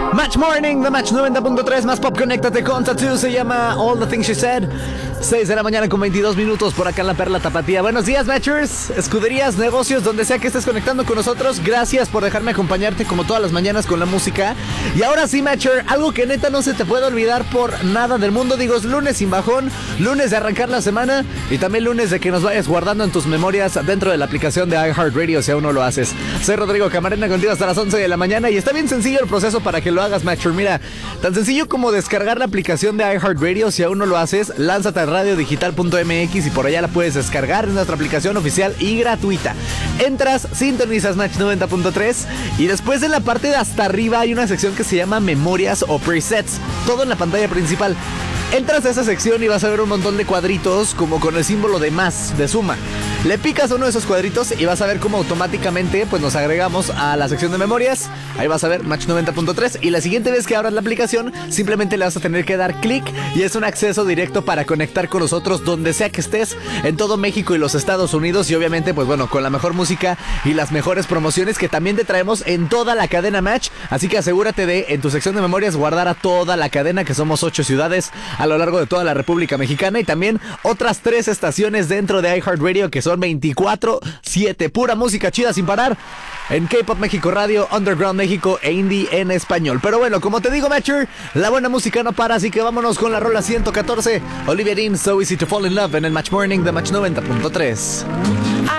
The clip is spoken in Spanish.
Match Morning, The Match 90.3, más pop, conéctate con Tattoo, se llama All the Things She Said. 6 de la mañana con 22 minutos por acá en la Perla Tapatía. Buenos días, Matchers, escuderías, negocios, donde sea que estés conectando con nosotros. Gracias por dejarme acompañarte como todas las mañanas con la música. Y ahora sí, Matcher, algo que neta no se te puede olvidar por nada del mundo. Digo, es lunes sin bajón, lunes de arrancar la semana y también lunes de que nos vayas guardando en tus memorias dentro de la aplicación de iHeartRadio si aún no lo haces. Soy Rodrigo Camarena, contigo hasta las 11 de la mañana y está bien sencillo el proceso para que lo hagas, Matcher. Mira, tan sencillo como descargar la aplicación de iHeartRadio. Si aún no lo haces, lánzate a radiodigital.mx y por allá la puedes descargar en nuestra aplicación oficial y gratuita. Entras, sintonizas Match 90.3 y después en la parte de hasta arriba hay una sección que se llama Memorias o Presets, todo en la pantalla principal. Entras a esa sección y vas a ver un montón de cuadritos como con el símbolo de más, de suma. Le picas a uno de esos cuadritos y vas a ver cómo automáticamente pues nos agregamos a la sección de memorias. Ahí vas a ver Match 90.3 y la siguiente vez que abras la aplicación simplemente le vas a tener que dar clic y es un acceso directo para conectar con nosotros donde sea que estés en todo México y los Estados Unidos y obviamente pues bueno, con la mejor música y las mejores promociones que también te traemos en toda la cadena Match. Así que asegúrate de en tu sección de memorias guardar a toda la cadena, que somos 8 ciudades a lo largo de toda la República Mexicana y también otras 3 estaciones dentro de iHeartRadio que son 24/7, pura música chida sin parar en K-Pop México Radio, Underground México e Indie en español. Pero bueno, como te digo, Matcher, la buena música no para, así que vámonos con la rola 114, Olivia Dean, So Easy to Fall in Love en el Match Morning de Match 90.3.